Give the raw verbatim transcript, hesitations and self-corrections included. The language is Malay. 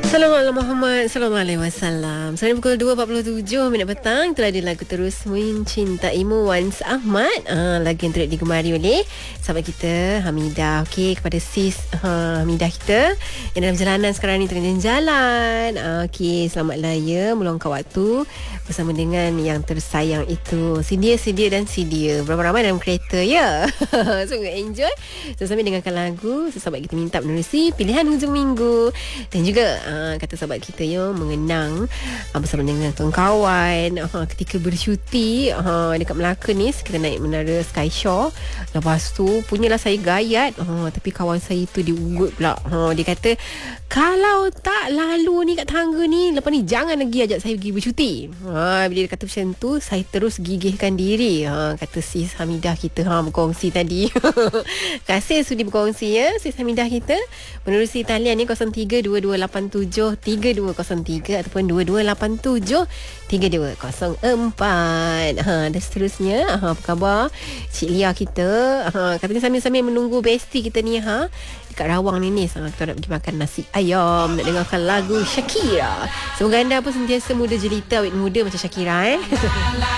Assalamualaikum Muhammad Sallallahu Alaihi Wasallam. Sekarang pukul dua empat puluh tujuh minit petang. Telah ada lagu Terus Mencintaimu Wans Ahmad. ah, Lagu yang turut digemari oleh sahabat kita Hamidah. Okey, kepada sis ha, Hamidah kita yang dalam perjalanan sekarang ni, tengah jalan. ah, Okey, selamatlah ya meluangkan waktu bersama dengan yang tersayang itu. Sedia, sedia dan sedia beramai-ramai dalam kereta ya. So enjoy. So sambil dengarkan lagu, sahabat kita minta menerusi pilihan hujung minggu. Dan juga uh, kata sahabat kita ya, mengenang uh, bersama dengan kawan-kawan uh, ketika bercuti uh, dekat Melaka ni. Kita naik menara Skyshaw. Lepas tu punyalah saya gayat, uh, tapi kawan saya tu dia ugut pula. uh, Dia kata, kalau tak lalu ni kat tangga ni, lepas ni jangan lagi ajak saya pergi bercuti. uh, Bila dia kata macam tu, saya terus gigihkan diri. uh, Kata sis Hamidah kita ha, berkongsi tadi. Terima kasih sudi berkongsi ya sis Hamidah kita. Menerusi talian ni kosong tiga dua dua lapan tujuh tiga dua kosong tiga ataupun dua dua lapan tujuh tiga dua kosong empat. Ha, dan seterusnya, ha, apa khabar Cik Lia kita? Ha, katanya sambil-sambil menunggu bestie kita ni ha, dekat Rawang ni ni, ha, kita nak pergi makan nasi ayam, nak dengarkan lagu Shakira. Semoga anda pun sentiasa muda jelita, awet muda macam Shakira eh.